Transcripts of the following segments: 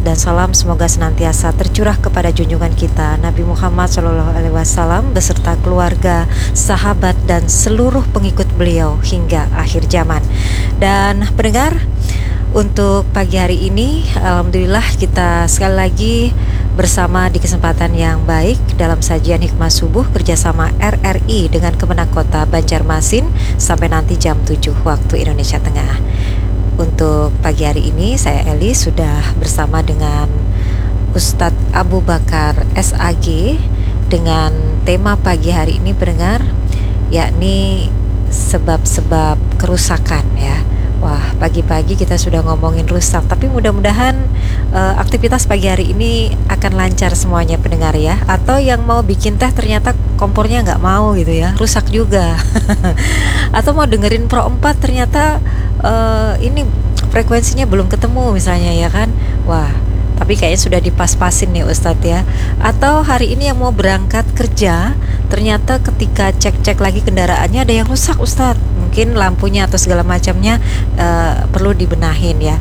dan salam semoga senantiasa tercurah kepada junjungan kita Nabi Muhammad SAW beserta keluarga, sahabat dan seluruh pengikut beliau hingga akhir zaman. Dan pendengar, untuk pagi hari ini alhamdulillah kita sekali lagi bersama di kesempatan yang baik dalam sajian Hikmah Subuh kerjasama RRI dengan Kemenang Kota Banjarmasin sampai nanti jam 7 waktu Indonesia Tengah. Untuk pagi hari ini saya Eli sudah bersama dengan Ustadz Abu Bakar SAG dengan tema pagi hari ini pendengar, yakni sebab-sebab kerusakan ya. Wah, pagi-pagi kita sudah ngomongin rusak, tapi mudah-mudahan aktivitas pagi hari ini akan lancar semuanya pendengar ya. Atau yang mau bikin teh ternyata kompornya nggak mau gitu ya, rusak juga. Atau mau dengerin Pro 4 ternyata ini frekuensinya belum ketemu misalnya ya kan. Wah, tapi kayaknya sudah dipas-pasin nih Ustadz ya. Atau hari ini yang mau berangkat kerja ternyata ketika cek-cek lagi kendaraannya ada yang rusak Ustadz, mungkin lampunya atau segala macamnya perlu dibenahin ya.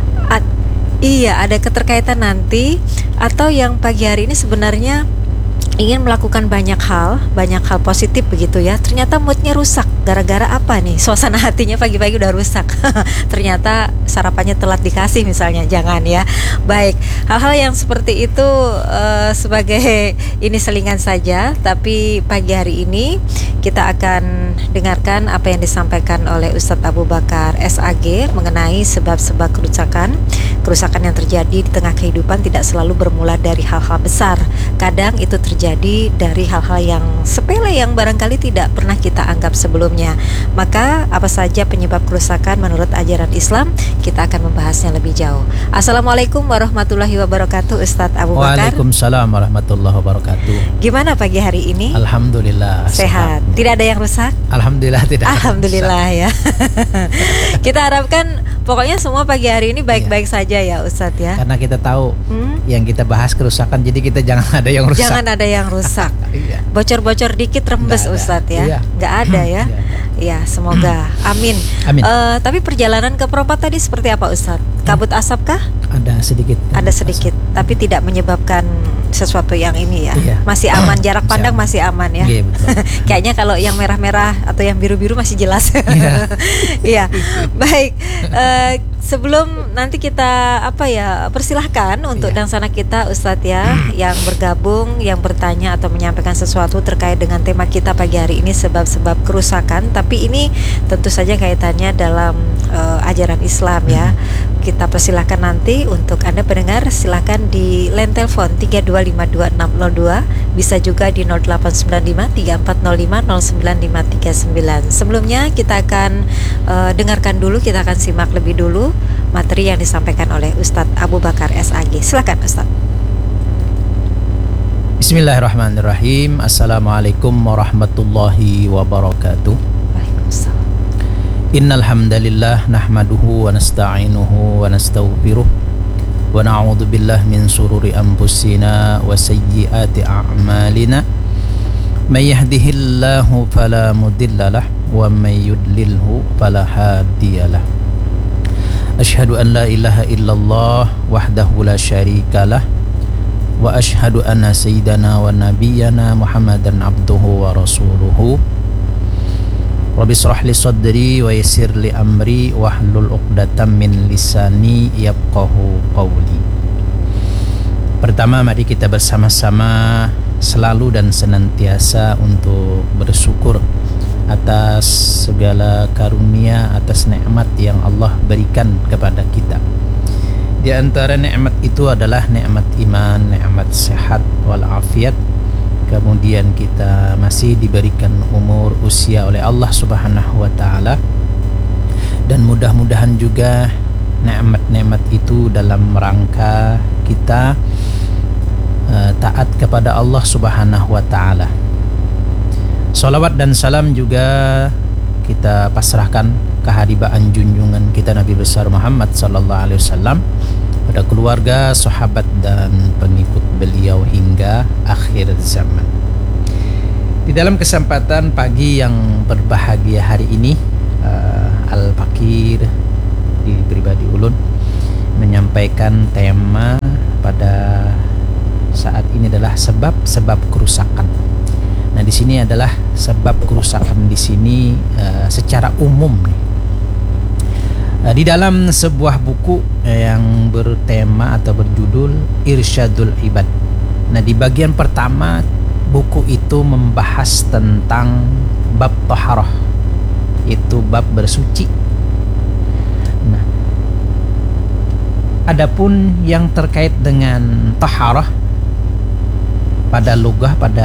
Iya, ada keterkaitan nanti. Atau yang pagi hari ini sebenarnya ingin melakukan banyak hal positif begitu ya, ternyata moodnya rusak. Gara-gara apa nih? Suasana hatinya pagi-pagi udah rusak. Ternyata sarapannya telat dikasih misalnya, jangan ya. Baik, hal-hal yang seperti itu sebagai ini selingan saja. Tapi pagi hari ini kita akan dengarkan apa yang disampaikan oleh Ustadz Abu Bakar SAG mengenai sebab-sebab kerusakan yang terjadi di tengah kehidupan tidak selalu bermula dari hal-hal besar. Kadang itu terjadi dari hal-hal yang sepele yang barangkali tidak pernah kita anggap sebelumnya. Maka apa saja penyebab kerusakan menurut ajaran Islam? Kita akan membahasnya lebih jauh. Assalamualaikum warahmatullahi wabarakatuh Ustadz Abu Bakar. Waalaikumsalam warahmatullahi wabarakatuh. Gimana pagi hari ini? Alhamdulillah sehat. Tidak ada yang rusak? Alhamdulillah tidak. Alhamdulillah ya. Kita harapkan pokoknya semua pagi hari ini baik-baik saja ya Ustadz ya. Karena kita tahu yang kita bahas kerusakan, jadi kita jangan ada yang rusak. Jangan ada yang rusak. Iya. Bocor-bocor dikit rembes Ustadz ya. Iya. Nggak ada ya. Ya semoga. Amin. Amin. Tapi perjalanan ke Propat tadi seperti apa Ustadz? Kabut asap kah? Ada sedikit. Ada sedikit, tapi tidak menyebabkan sesuatu yang ini ya. Iya. Masih aman, jarak pandang masih aman ya. Iya, betul. Kayaknya kalau yang merah-merah atau yang biru-biru masih jelas. Iya. Iya. Baik. Sebelum nanti kita persilahkan untuk dangsana kita Ustadz ya, yang bergabung, yang bertanya atau menyampaikan sesuatu terkait dengan tema kita pagi hari ini, sebab-sebab kerusakan. Tapi ini tentu saja kaitannya dalam ajaran Islam ya. Kita persilahkan nanti untuk Anda pendengar, silahkan di line telepon 32522602, bisa juga di 089534050959. Sebelumnya kita akan dengarkan dulu, kita akan simak lebih dulu materi yang disampaikan oleh Ustadz Abu Bakar SAG. Silakan Ustadz. Bismillahirrahmanirrahim. Assalamualaikum warahmatullahi wabarakatuh. Waalaikumsalam. Innal hamdalillah nahmaduhu wa nasta'inuhu wa nastaghfiruh wa na'udzu billahi min shururi anfusina wa sayyiati a'malina. May yahdihillahu fala mudhillalah wa may yudlilhu fala hadiyalah. Asyhadu an la ilaha illallah wahdahu la syarikalah wa asyhadu anna sayyidana wa nabiyyana Muhammadan abduhu wa rasuluhu. Rabbi shrah li sadri wa yassir li amri wahlul 'uqdatam min lisani yafqahu qawli. Pertama, mari kita bersama-sama selalu dan senantiasa untuk bersyukur atas segala karunia, atas nikmat yang Allah berikan kepada kita. Di antara nikmat itu adalah nikmat iman, nikmat sehat walafiat. Kemudian kita masih diberikan umur usia oleh Allah Subhanahu wa taala. Dan mudah-mudahan juga nikmat-nikmat itu dalam rangka kita taat kepada Allah Subhanahu wa taala. Salawat dan salam juga kita pasrahkan kehadibaan junjungan kita Nabi besar Muhammad sallallahu alaihi wasallam pada keluarga, sahabat dan pengikut beliau hingga akhir zaman. Di dalam kesempatan pagi yang berbahagia hari ini, Al-Fakir di pribadi ulun menyampaikan tema ini adalah sebab kerusakan. Nah, di sini adalah sebab kerusakan di sini secara umum nih. Di dalam sebuah buku yang bertema atau berjudul Irsyadul Ibad. Nah, di bagian pertama buku itu membahas tentang bab taharah, itu bab bersuci. Nah, adapun yang terkait dengan taharah pada lugah, pada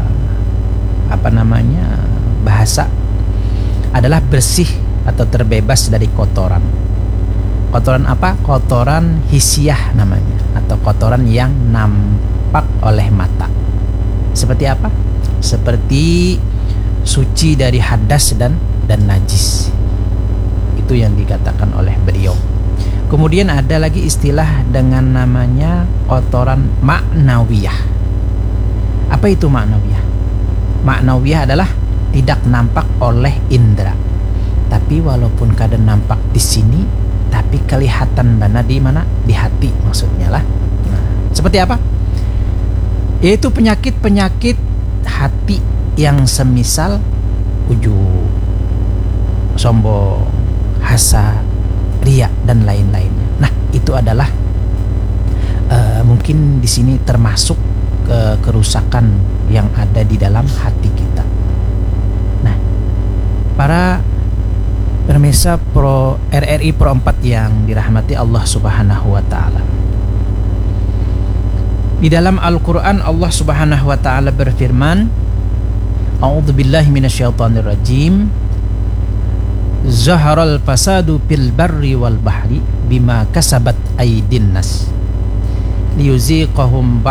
bahasa adalah bersih atau terbebas dari kotoran. Kotoran apa? Kotoran hisiah namanya, atau kotoran yang nampak oleh mata. Seperti apa? Seperti suci dari hadas dan najis. Itu yang dikatakan oleh beliau. Kemudian ada lagi istilah dengan namanya kotoran ma'nawiyah. Apa itu ma'nawiyah? Ma'nawiyah adalah tidak nampak oleh indera, tapi walaupun kadang nampak di sini, tapi kelihatan di mana? Di hati maksudnya lah. Nah, seperti apa? Yaitu penyakit hati yang semisal ujub, sombong, hasad, riya dan lain-lainnya. Nah, itu adalah mungkin di sini termasuk kerusakan yang ada di dalam hati kita. Nah, para pemirsa RRI Pro 4 yang dirahmati Allah Subhanahu wa taala. Di dalam Al-Qur'an Allah Subhanahu wa taala berfirman, A'udzubillahi minasyaitonir rajim. Zaharal fasadu fil barri wal bahri bima kasabat aydin nas liyuziqahum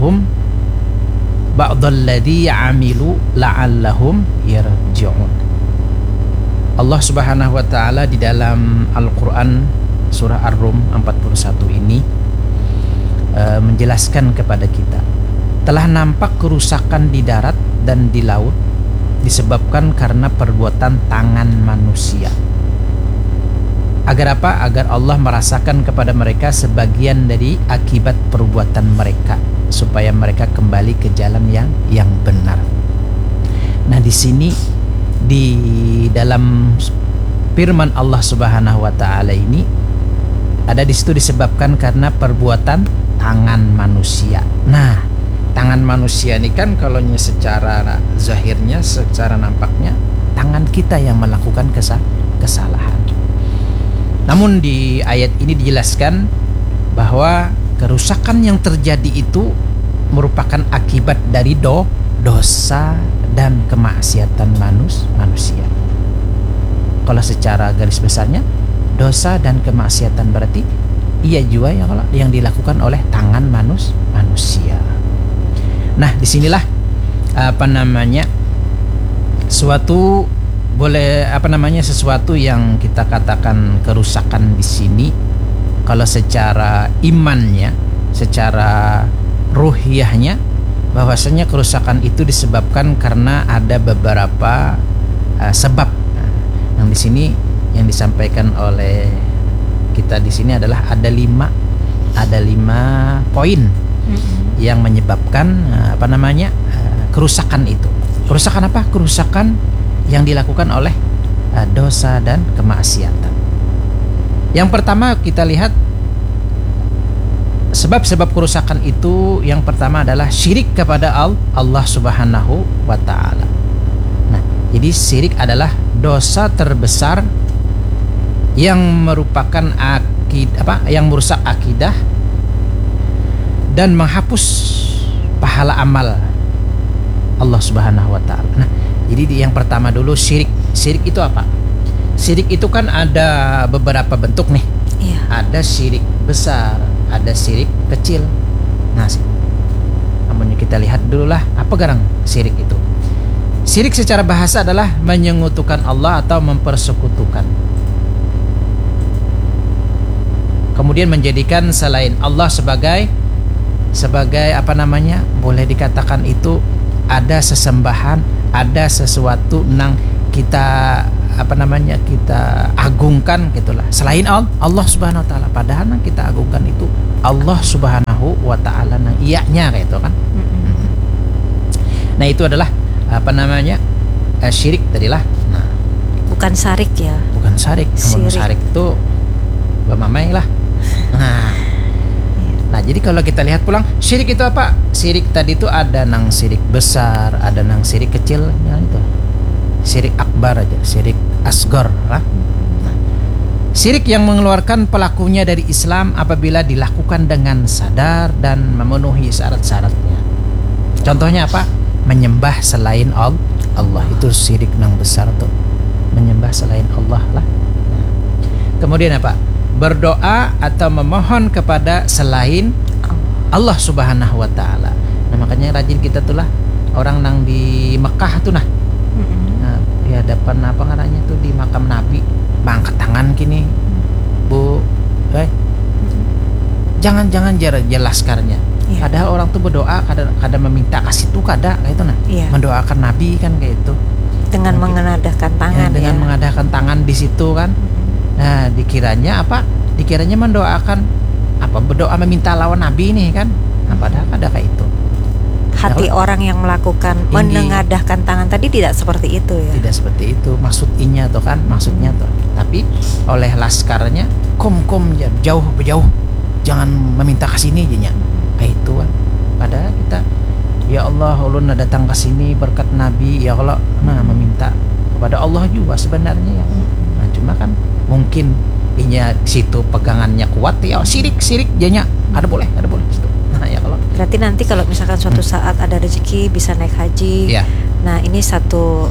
ba'dalladzi 'amilu la'allahum yarji'un. Allah Subhanahu wa taala di dalam Al-Qur'an surah Ar-Rum 41 ini menjelaskan kepada kita, telah nampak kerusakan di darat dan di laut disebabkan karena perbuatan tangan manusia. Agar apa? Agar Allah merasakan kepada mereka sebagian dari akibat perbuatan mereka, supaya mereka kembali ke jalan yang benar. Nah, di sini di dalam firman Allah Subhanahu wa taala ini ada di situ disebabkan karena perbuatan tangan manusia. Nah, tangan manusia ini kan kalau secara zahirnya, secara nampaknya tangan kita yang melakukan kesalahan. Namun di ayat ini dijelaskan bahwa kerusakan yang terjadi itu merupakan akibat dari dosa dan kemaksiatan manusia. Kalau secara garis besarnya, dosa dan kemaksiatan berarti ia juga yang dilakukan oleh tangan manusia. Nah, disinilah sesuatu yang kita katakan kerusakan di sini. Kalau secara imannya, secara ruhiyahnya, bahwasanya kerusakan itu disebabkan karena ada beberapa sebab. Yang di sini yang disampaikan oleh kita di sini adalah ada lima poin yang menyebabkan kerusakan itu. Kerusakan apa? Kerusakan yang dilakukan oleh dosa dan kemaksiatan. Yang pertama kita lihat sebab-sebab kerusakan itu. Yang pertama adalah syirik kepada Allah Subhanahu wa taala. Nah, jadi syirik adalah dosa terbesar yang merupakan yang merusak akidah dan menghapus pahala amal Allah Subhanahu wa taala. Nah, jadi yang pertama dulu syirik. Syirik itu apa? Syirik itu kan ada beberapa bentuk nih. Iya. Ada syirik besar, ada syirik kecil. Nah, namun kita lihat dululah apa garang syirik itu. Syirik secara bahasa adalah menyekutukan Allah atau mempersekutukan. Kemudian menjadikan selain Allah sebagai boleh dikatakan itu ada sesembahan, ada sesuatu yang kita kita agungkan gitulah selain Allah Subhanahu wa taala, padahal yang kita agungkan itu Allah Subhanahu wa taala nang iyanya kayak itu kan. Nah itu adalah syirik tadilah. Nah, bukan syarik ya. bukan syirik. Namun syirik itu bamamai lah. Nah, jadi kalau kita lihat pulang, syirik itu apa? Syirik tadi itu ada nang syirik besar, ada nang syirik kecil, ya itu. Syirik akbar aja, syirik asgor lah. Nah, syirik yang mengeluarkan pelakunya dari Islam apabila dilakukan dengan sadar dan memenuhi syarat-syaratnya. Contohnya apa? Menyembah selain Allah, itu syirik nang besar tuh. Menyembah selain Allah lah. Nah, kemudian apa? Berdoa atau memohon kepada selain Allah Subhanahu wa taala. Nah, makanya rajin kita tuh lah orang nang di Mekah tuh nah. Nah, di hadapan apa ngarannya tuh di makam Nabi, angkat tangan gini. Bu, jangan jelaskarnya. Padahal orang tuh berdoa kada meminta kasih tuh kada kayak itu nah. Mendoakan Nabi kan kayak itu. Dengan mengadahkan tangan dengan mengadahkan tangan di situ kan. Nah, dikiranya mendoakan berdoa meminta lawan Nabi nih kan. Nah, padahal ada kayak itu. Hati orang yang melakukan menengadahkan tangan tadi tidak seperti itu ya. Tidak seperti itu maksudnya tuh kan, maksudnya tuh. Tapi oleh laskarnya kom jauh jangan meminta ke sini aja nya. Kayak itu kan. Padahal kita ya Allah ulun datang ke sini berkat Nabi ya Allah, nah meminta kepada Allah juga sebenarnya ya. Nah, cuma kan mungkin inya situ pegangannya kuat ya sirik janya ada boleh situ. Nah ya kalau berarti nanti kalau misalkan suatu saat ada rezeki bisa naik haji nah ini satu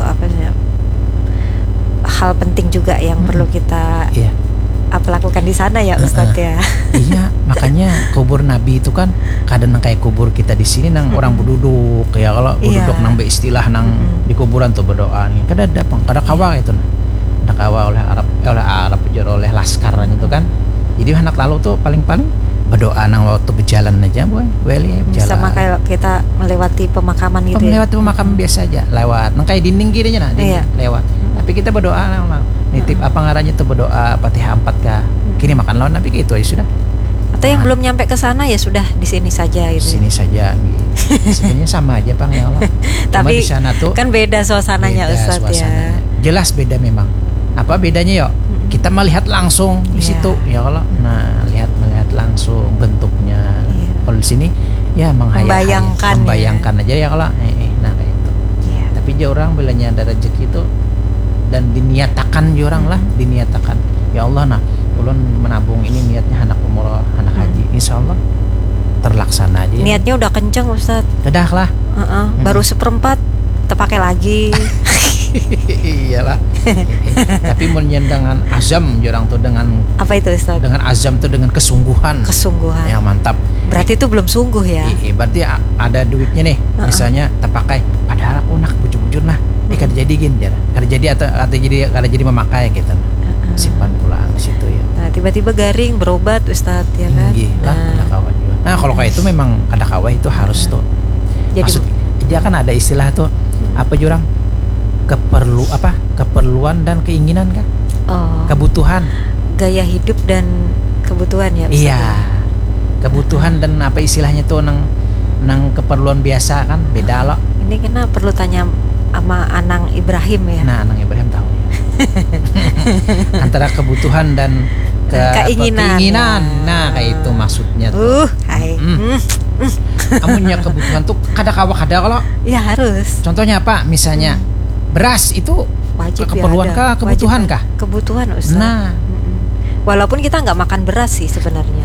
hal penting juga yang perlu kita lakukan di sana ya Ustadz ya. Iya, makanya kubur Nabi itu kan kadang kayak kubur kita di sini nang orang berduduk ya, kalau berduduk nang istilah nang di kuburan tuh berdoa nih kada kawa itu nah. Kawa oleh Arab oleh laskarnya itu kan. Jadi anak lalu tuh paling berdoa nang waktu berjalan aja berjalan. Sama kayak kita melewati pemakaman gitu. Melewati pemakaman biasa aja lewat. Nang kayak dinding gininya nah, lewat. Tapi kita berdoa nang nitip apa ngarannya tuh berdoa Fatihah 4 kah. Kini makan lawan Nabi gitu ya sudah. Atau yang belum nyampe ke sana ya sudah di sini saja gitu. Sini saja gitu. Sebenarnya sama aja Bang ya Allah. Tapi di sana tuh kan beda suasananya Ustaz ya. Jelas beda memang. Apa bedanya yuk? Kita melihat langsung di situ ya kalau melihat langsung bentuknya. Kalau di sini ya membayangkan aja ya kalau nah kayak itu. Tapi dia orang bilanya ada rezeki itu dan diniatakan dia orang lah, diniatakan ya Allah nah ulun menabung ini niatnya anak umroh anak haji, insyaallah terlaksana aja. Niatnya udah kenceng Ustaz. Kedah lah. Baru seperempat terpakai lagi. Iyalah. Tapi dengan azam orang tuh dengan apa itu Ustaz? Dengan azam tuh dengan kesungguhan yang mantap. Berarti itu belum sungguh ya? Berarti ada duitnya nih, misalnya terpakai. Padahal aku nak bujur-bujur nah, kada jadi gini, kada jadi memakai gitu. Simpan pulang di situ ya. Nah tiba-tiba garing berobat Ustaz ya kan? Nah kalau kayak itu memang ada kawah itu harus tuh. Jadi dia kan ada istilah tuh apa jurang? Keperluan dan keinginan kan? Kebutuhan. Gaya hidup dan kebutuhan ya Ustaz. Iya. Kebutuhan dan apa istilahnya tuh nang keperluan biasa kan beda loh. Ini kena perlu tanya sama Anang Ibrahim ya. Nah, Anang Ibrahim tahu. Antara kebutuhan dan keinginan. Nah, kayak itu maksudnya tuh. Amunnya kebutuhan tuh kada kalau. Iya harus. Contohnya apa? Misalnya beras itu wajib keperluan kah, kebutuhan kah? Kebutuhan Ustaz. Nah, walaupun kita nggak makan beras sih sebenarnya.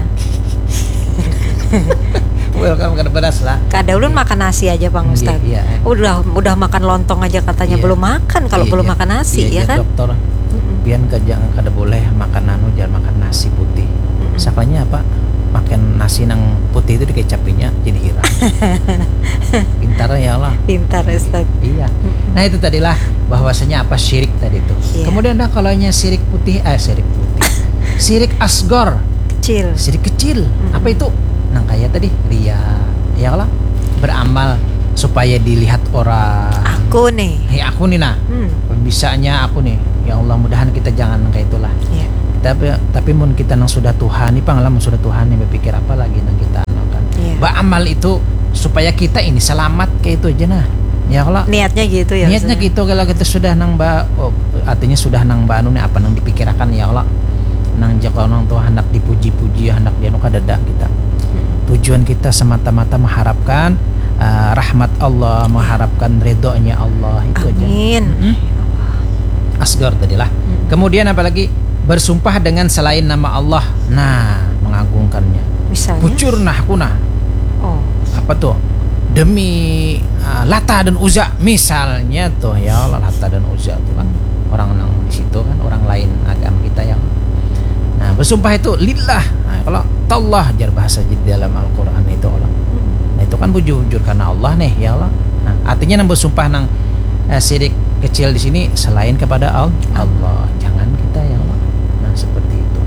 Welcome ke beras lah. Kadang ulun makan nasi aja Bang Ustaz. Udah makan lontong aja katanya belum makan kalau belum makan nasi ya kan? Dokter. Pian jangan kada boleh makan jangan makan nasi putih. Sakanya apa? Makan nasi nang putih itu dikecapinya jadi irang. Pintar ya Allah. Pintar Ustaz. Iya. Nah itu tadilah bahwasanya apa syirik tadi itu. Kemudian kalau syirik putih. Syirik asgor. Syirik kecil. Apa itu? Nang kayak tadi ria ya Allah, beramal supaya dilihat orang. Aku nih. Aku nih nah. Bisanya aku nih. Ya Allah, mudahan kita jangan kayak itulah. Yeah. Tapi mun kita nang sudah Tuhan, ini pangalaman sudah Tuhan nih berpikir apa lagi nang kita kan. Yeah. Amal itu supaya kita ini selamat kayak itu aja nah. Ya kalau niatnya gitu ya. Niatnya gitu kalau kita sudah nang artinya sudah nang anu nih apa nang dipikirkan ya Allah. Nang jaka nang tuh hendak dipuji-puji, hendak dia nu kadada kita. Tujuan kita semata-mata mengharapkan rahmat Allah, mengharapkan ridhonya Allah itu aja. Amin. Asgar tadilah. Kemudian apalagi bersumpah dengan selain nama Allah. Nah, mengagungkannya. Misalnya Pucur nah kuna. Oh. Apa tuh? Demi Lata dan Uzza misalnya tuh ya Allah, Lata dan Uzza tuh kan orang nang di situ kan orang lain agama kita yang. Nah, bersumpah itu lillah. Nah, kalau tallah jar bahasa di dalam Al-Qur'an itu Allah. Nah, itu kan bujur karena Allah nih ya Allah. Nah, artinya nang bersumpah nang syirik kecil di sini selain kepada Allah. Jangan kita ya Allah. Nah, seperti itu.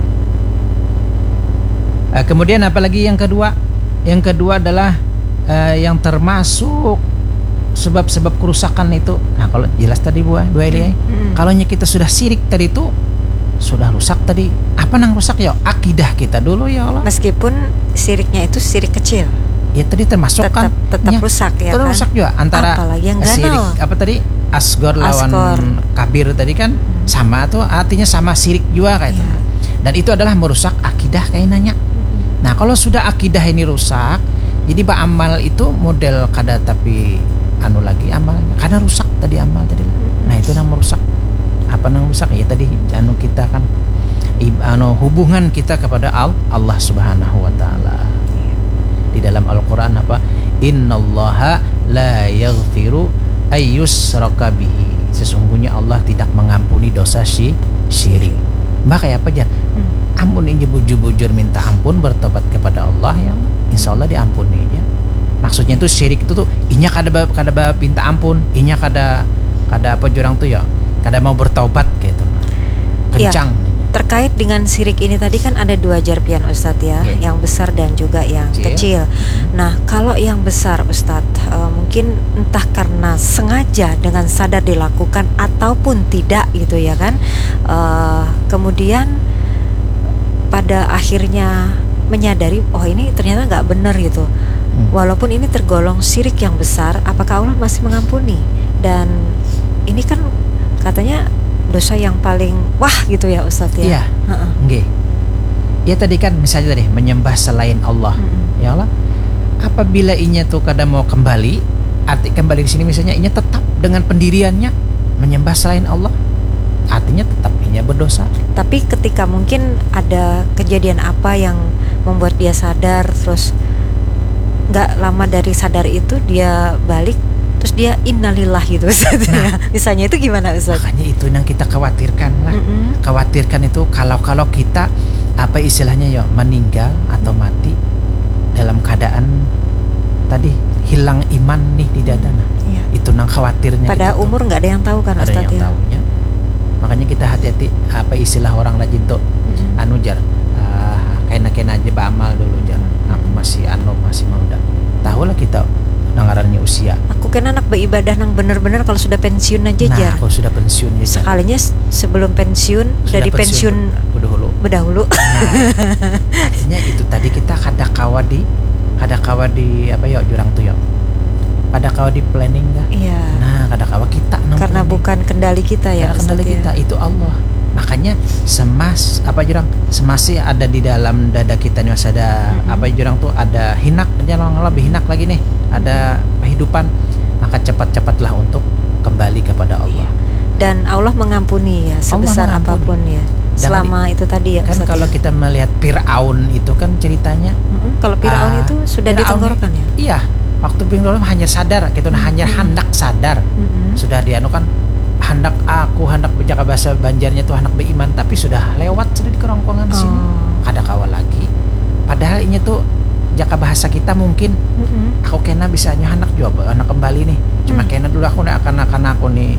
Kemudian apalagi yang kedua? Yang kedua adalah yang termasuk sebab-sebab kerusakan itu. Nah, kalau jelas tadi Bu Eli, kalau kita sudah syirik tadi itu sudah rusak tadi. Apa nang rusak ya? Akidah kita dulu ya Allah. Meskipun syiriknya itu syirik kecil. Ya tadi termasuk tetap rusak ya kan. Rusak juga antara apalagi yang syirik apa tadi? Asgor lawan kabir tadi kan sama tuh artinya sama syirik juga kayak itu. Dan itu adalah merusak akidah kayak nanya. Nah, kalau sudah akidah ini rusak, jadi amal itu model kada tapi anu lagi amalnya karena rusak tadi amal tadi. Nah, itu yang merusak. Apa yang rusak ya tadi anu kita kan hubungan kita kepada Allah Subhanahu wa taala. Di dalam Al-Qur'an apa? Innallaha la yaghfiru ayyusraka bihi. Sesungguhnya Allah tidak mengampuni dosa syirik. Maka apa aja? Ampun ini bujur-bujur minta ampun bertobat kepada Allah ya. Insya Allah diampuni ya. Maksudnya itu syirik itu tuh inya kada minta ampun, inya kada apa jurang tuh ya. Kada mau bertobat gitu. Kencang. Ya, terkait dengan syirik ini tadi kan ada dua jarpian Ustadz ya, yang besar dan juga yang kecil. Nah, kalau yang besar Ustadz, mungkin entah karena sengaja dengan sadar dilakukan ataupun tidak gitu ya kan, kemudian pada akhirnya menyadari oh ini ternyata nggak benar gitu. Walaupun ini tergolong syirik yang besar, apakah Allah masih mengampuni? Dan ini kan katanya dosa yang paling wah gitu ya Ustadz ya. Iya. Nggih. Ya tadi kan misalnya tadi menyembah selain Allah. Ya Allah. Apabila inya tuh kada mau kembali, arti kembali di sini misalnya inya tetap dengan pendiriannya menyembah selain Allah, artinya tetap inya berdosa. Tapi ketika mungkin ada kejadian apa yang membuat dia sadar, terus nggak lama dari sadar itu dia balik, terus dia innalillah gitu Ustaz. Nah, misalnya itu gimana Ustaz? Makanya itu yang kita khawatirkan lah. Khawatirkan itu kalau kita apa istilahnya ya meninggal atau mati dalam keadaan tadi hilang iman nih di dada. Nah, itu nang khawatirnya. Pada gitu umur nggak ada yang tahu kan Ustaz ya. Tahunya. Makanya kita hati-hati apa istilah orang rajin tuh anu jar kena aja beramal dulu jangan. Aku masih muda. Tahu lah kita ngarannya usia. Aku kan anak beribadah nang bener-bener kalau sudah pensiun aja jar. Kalau sudah pensiun ya. Sekalinya sebelum pensiun dari pensiun berdahulu. Nah, artinya itu tadi kita kada kawa di apa ya jurang tuh ya. Kada kawa di planning dah. Iya. Nah, kada kawa kita karena planning. Bukan kendali kita ya. Kendali kita itu Allah. Makanya semasi ada di dalam dada kita nih masih ada apa jurang tuh ada hinak, jangan lebih hinak lagi nih. Ada kehidupan, maka cepat-cepatlah untuk kembali kepada Allah. Dan Allah mengampuni ya sebesar apapun ya. Selama itu tadi ya. Kan kalau kita melihat Fir'aun itu kan ceritanya. Kalau Fir'aun itu sudah ditenggorokan ya. Iya, waktu Fir'aun hanya sadar gitu, hanya hendak sadar. Sudah dianukan hendak berjaga bahasa Banjarnya tuh hendak beriman, tapi sudah lewat sudah di kerongkongan sini. Kada kawal lagi. Padahal ini tuh jaka bahasa kita mungkin aku kena bisanya anak juga anak kembali nih cuma kena dulu aku nih akan aku nih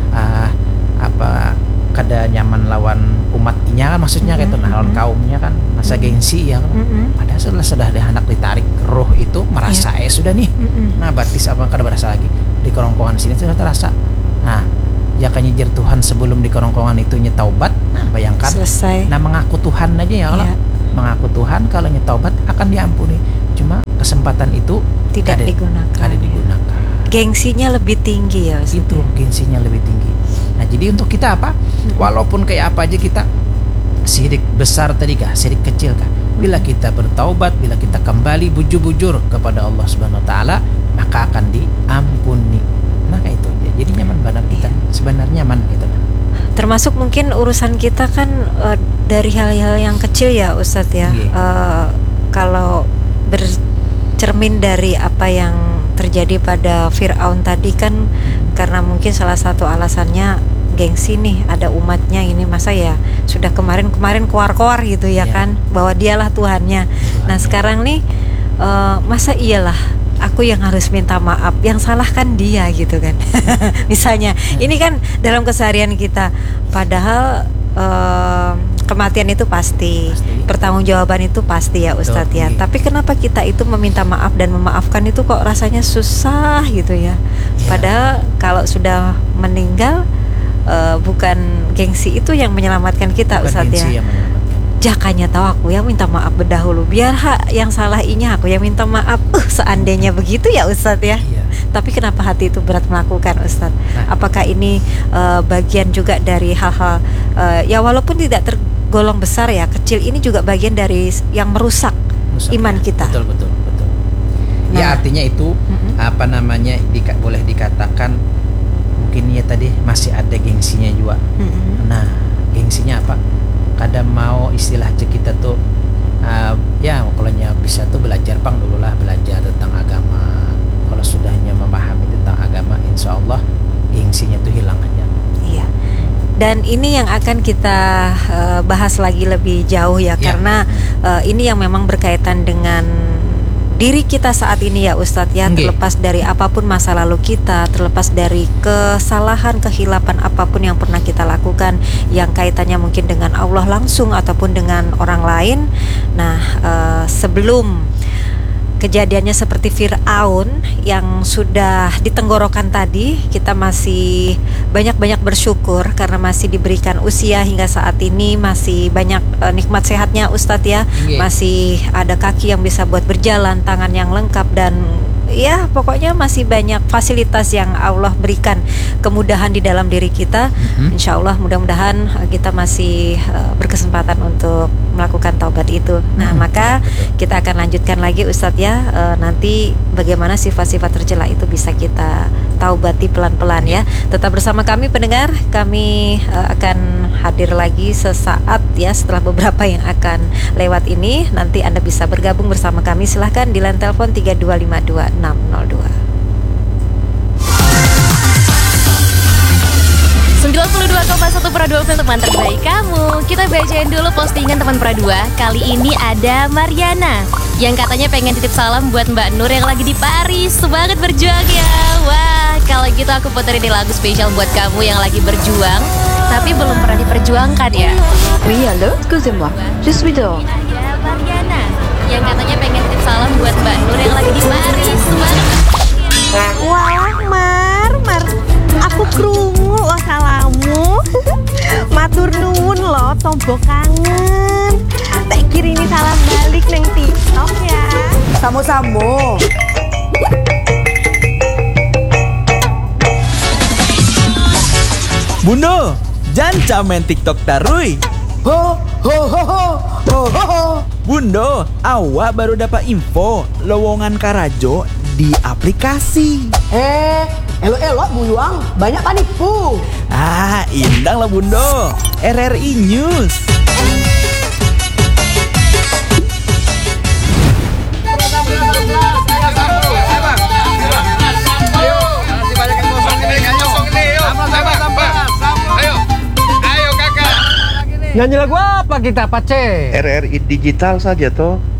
kada nyaman lawan umatnya kan maksudnya gitu lawan kaumnya kan masa gengsi ya padahal sudah anak ditarik roh itu merasa sudah nih. Nah batis apa kada berasa lagi di kerongkongan sini sudah terasa. Nah ya kan nyejer Tuhan sebelum di kerongkongan itu nyetaubat. Nah bayangkan Selesai. nah mengaku Tuhan aja ya Allah. Mengaku Tuhan kalau nyetaubat akan diampuni. Cuma kesempatan itu Tidak digunakan. Ada digunakan. Gengsinya lebih tinggi ya Ustaz. Itu gengsinya lebih tinggi. Nah jadi untuk kita apa? Walaupun kayak apa aja kita, syirik besar tadi kah, syirik kecil kah, bila kita bertaubat, bila kita kembali bujur-bujur kepada Allah Subhanahu Wa Taala, maka akan diampuni. Nah kayak itu aja. Jadi nyaman benar kita. Sebenarnya nyaman gitu. Termasuk mungkin urusan kita kan dari hal-hal yang kecil ya Ustadz ya. Kalau bercermin dari apa yang terjadi pada Fir'aun tadi kan, karena mungkin salah satu alasannya gengsi nih, ada umatnya ini, masa ya sudah kemarin keluar gitu ya kan, bahwa dialah Tuhannya. Nah sekarang nih masa iyalah aku yang harus minta maaf, yang salah kan dia gitu kan. Misalnya ini kan dalam keseharian kita, padahal kematian itu pasti, pertanggungjawaban itu pasti ya Ustadz ya. Tapi kenapa kita itu meminta maaf dan memaafkan itu kok rasanya susah gitu ya. Padahal kalau sudah meninggal, bukan gengsi itu yang menyelamatkan kita Ustadz ya. Jakanya tahu aku yang minta maaf berdahulu, biar yang salah inya aku yang minta maaf. Seandainya begitu ya Ustadz ya. Tapi kenapa hati itu berat melakukan Ustadz? Apakah ini bagian juga dari hal-hal ya walaupun tidak tergolong besar ya, kecil, ini juga bagian dari yang merusak iman kita. Betul. Ya artinya itu apa namanya boleh dikatakan mungkin ya tadi masih ada gengsinya juga. Nah gengsinya apa? Kadang mau istilah aja kita tuh ya kalau bisa tuh belajar dulu lah, belajar tentang agama. Kalau sudahnya memahami tentang agama, insya Allah gengsinya tuh hilang aja. Iya. Dan ini yang akan kita bahas lagi lebih jauh ya. Karena ini yang memang berkaitan dengan diri kita saat ini ya Ustadz ya. Terlepas dari apapun masa lalu kita, terlepas dari kesalahan, kehilapan apapun yang pernah kita lakukan, yang kaitannya mungkin dengan Allah langsung ataupun dengan orang lain. Nah sebelum kejadiannya seperti Fir'aun yang sudah ditenggorokan tadi, kita masih banyak-banyak bersyukur karena masih diberikan usia hingga saat ini, masih banyak nikmat sehatnya Ustadz ya. Masih ada kaki yang bisa buat berjalan, tangan yang lengkap, dan ya pokoknya masih banyak fasilitas yang Allah berikan, kemudahan di dalam diri kita. Insya Allah mudah-mudahan kita masih berkesempatan untuk melakukan taubat itu. Nah maka kita akan lanjutkan lagi Ustadz ya, nanti bagaimana sifat-sifat tercela itu bisa kita taubati pelan-pelan ya. Tetap bersama kami pendengar, kami akan hadir lagi sesaat ya setelah beberapa yang akan lewat ini. Nanti Anda bisa bergabung bersama kami, silahkan di line telepon 3252602. 92,1 Pro 2 untuk teman terbaik kamu. Kita bacain dulu postingan teman Pro 2. Kali ini ada Mariana yang katanya pengen titip salam buat Mbak Nur yang lagi di Paris. Semangat berjuang ya. Wah, kalau gitu aku puterin lagu spesial buat kamu yang lagi berjuang tapi belum pernah diperjuangkan ya. Oui, allô, excusez-moi. Je suis dehors. Ada Mariana yang katanya pengen titip salam buat Mbak Nur yang lagi di Paris. Semangat. Wah, Mar, aku krungu lo salamu. Matur nuwun lo, tombo kangen. Tak kirimi salam balik neng TikTok ya. Samo-samo. Bundo, jangan main TikTok tarui. Ho ho ho ho ho ho ho. Bundo, awak baru dapat info lowongan Karajo di aplikasi. Elok-elok buyuang, banyak panipu. Indang lah Bundo. RRI News. Nyanyi lagu apa kita, Pace? RRI digital saja toh.